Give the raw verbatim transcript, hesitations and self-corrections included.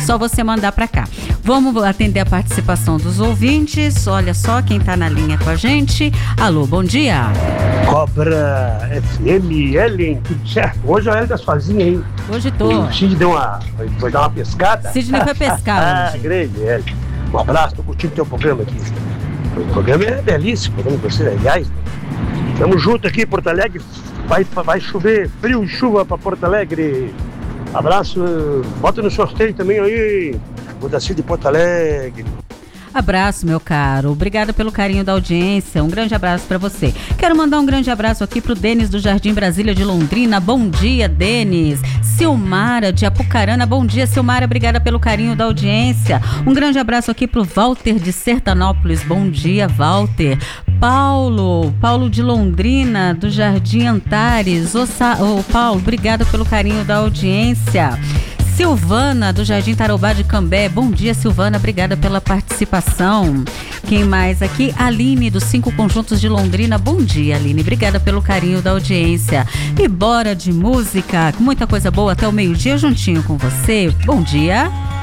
Só você mandar para cá. Vamos atender a participação dos ouvintes. Olha só quem tá na linha com a gente. Alô, bom dia. Cobra F M, Ellen, tudo certo? Hoje a Ellen tá sozinha, hein? Hoje tô. O Cid deu uma, foi dar uma pescada. Sidney foi pescar Ah, grande, Ellen. Um abraço, tô curtindo teu programa aqui. O programa é belíssimo, o programa de você, aliás. Tamo junto aqui, Porto Alegre. Vai, vai chover, frio e chuva pra Porto Alegre. Abraço, bota no sorteio também aí, o Daci de Porto Alegre. Abraço, meu caro. Obrigada pelo carinho da audiência. Um grande abraço para você. Quero mandar um grande abraço aqui pro Denis do Jardim Brasília de Londrina. Bom dia, Denis. Silmara de Apucarana. Bom dia, Silmara. Obrigada pelo carinho da audiência. Um grande abraço aqui pro Walter de Sertanópolis. Bom dia, Walter. Paulo, Paulo de Londrina, do Jardim Antares. Ô, Sa... Ô, Paulo, obrigada pelo carinho da audiência. Silvana, do Jardim Tarobá de Cambé. Bom dia, Silvana. Obrigada pela participação. Quem mais aqui? Aline, dos Cinco Conjuntos de Londrina. Bom dia, Aline. Obrigada pelo carinho da audiência. E bora de música. Muita coisa boa até o meio-dia juntinho com você. Bom dia.